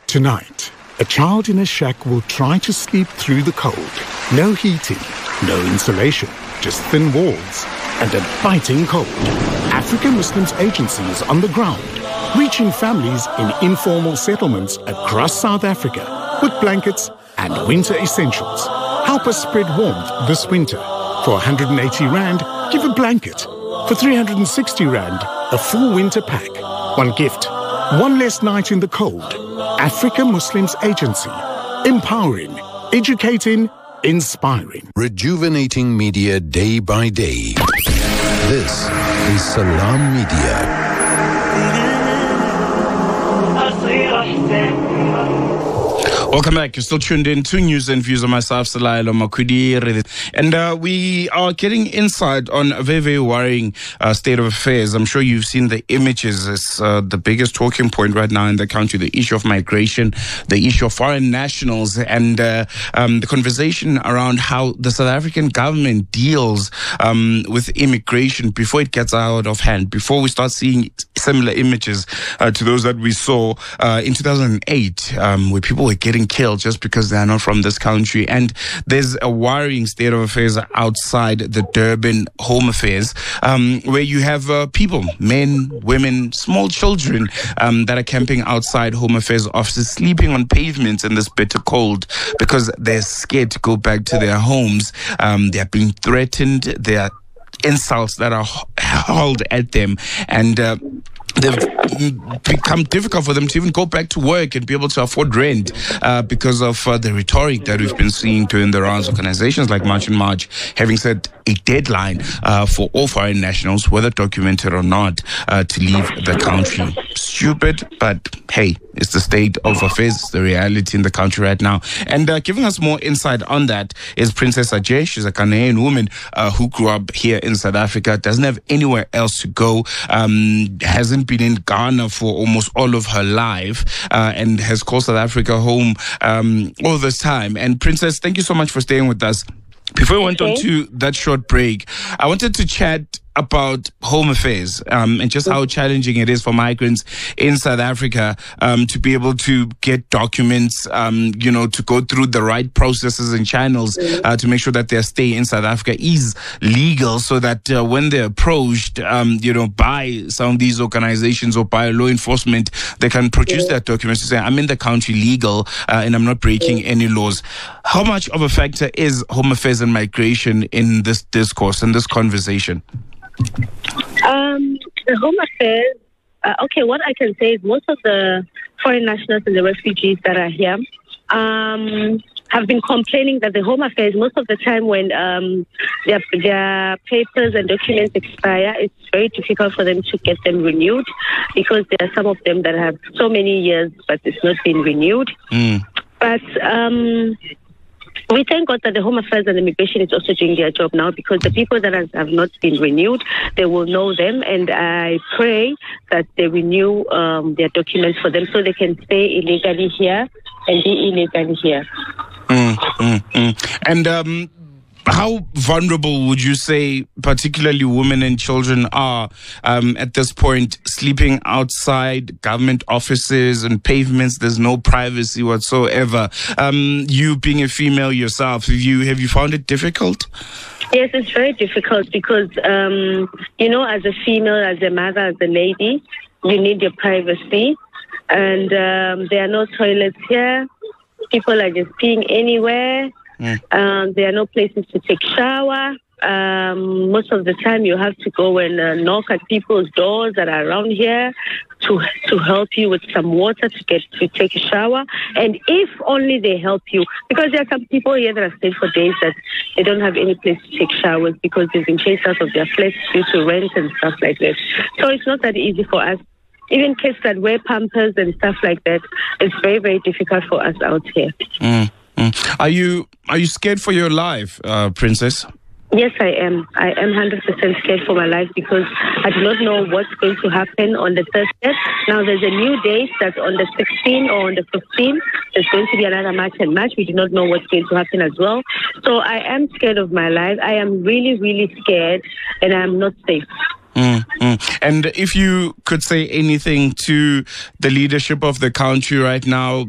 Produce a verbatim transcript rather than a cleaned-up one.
Tonight, a child in a shack will try to sleep through the cold. No heating, no insulation, just thin walls and a biting cold. African Muslims Agency is on the ground, reaching families in informal settlements across South Africa with blankets and winter essentials. Help us spread warmth this winter. For one hundred eighty rand, give a blanket. For three hundred sixty rand, a full winter pack. One gift, one less night in the cold. African Muslims Agency. Empowering, educating, inspiring. Rejuvenating media day by day. This is Salam Media. Welcome back. You're still tuned in to News and Views on myself, Salailo Makudi. And uh, we are getting insight on a very, very worrying uh, state of affairs. I'm sure you've seen the images. It's uh, the biggest talking point right now in the country, the issue of migration, the issue of foreign nationals, and uh, um, the conversation around how the South African government deals um, with immigration before it gets out of hand, before we start seeing similar images uh, to those that we saw uh, in two thousand eight, um, where people were getting killed just because they are not from this country. And there's a worrying state of affairs outside the Durban Home Affairs, um, where you have uh, people, men, women, small children um, that are camping outside Home Affairs offices, sleeping on pavements in this bitter cold because they're scared to go back to their homes. Um, they're being threatened. There are insults that are hurled at them, and uh, they've become difficult for them to even go back to work and be able to afford rent uh, because of uh, the rhetoric that we've been seeing during the rounds. Organizations like March and March having set a deadline uh, for all foreign nationals, whether documented or not, uh, to leave the country. Stupid, but hey, it's the state of affairs, it's the reality in the country right now. And uh, giving us more insight on that is Princess Ajay. She's a Ghanaian woman uh, who grew up here in South Africa, doesn't have anywhere else to go, um, hasn't been in Ghana for almost all of her life, uh, and has called South Africa home um, all this time. And Princess, thank you so much for staying with us. Before we went okay. on to that short break, I wanted to chat about Home Affairs um, and just how challenging it is for migrants in South Africa um, to be able to get documents, um, you know, to go through the right processes and channels uh, to make sure that their stay in South Africa is legal, so that uh, when they're approached, um, you know, by some of these organizations or by law enforcement, they can produce their documents to say, I'm in the country legal uh, and I'm not breaking any laws. How much of a factor is Home Affairs and migration in this discourse, in this conversation? Um, the Home Affairs, uh, okay, what I can say is most of the foreign nationals and the refugees that are here um, have been complaining that the Home Affairs, most of the time when um, their, their papers and documents expire, it's very difficult for them to get them renewed, because there are some of them that have so many years, but it's not been renewed. Mm. But um, we thank God that the Home Affairs and Immigration is also doing their job now, because the people that have not been renewed, they will know them, and I pray that they renew um, their documents for them so they can stay illegally here and be illegally here. Mm, mm, mm. And um, how vulnerable would you say particularly women and children are um, at this point, sleeping outside government offices and pavements? There's no privacy whatsoever. Um, you being a female yourself, have you, have you found it difficult? Yes, it's very difficult because, um, you know, as a female, as a mother, as a lady, you need your privacy. And um, there are no toilets here. People are just peeing anywhere. Mm. Um, there are no places to take shower. Um, most of the time you have to go and uh, knock at people's doors that are around here to to help you with some water to get to take a shower. And if only they help you, because there are some people here that have stayed for days that they don't have any place to take showers because they've been chased out of their flats due to rent and stuff like that. So it's not that easy for us. Even kids that wear pampers and stuff like that, it's very, very difficult for us out here. Mm, mm. Are you are you scared for your life, uh, Princess? Yes, I am. I am one hundred percent scared for my life because I do not know what's going to happen on the Thursday. Now, there's a new date that's on the sixteenth or on the fifteenth. There's going to be another March and March. We do not know what's going to happen as well. So I am scared of my life. I am really, really scared, and I'm not safe. Mm, mm. And if you could say anything to the leadership of the country right now,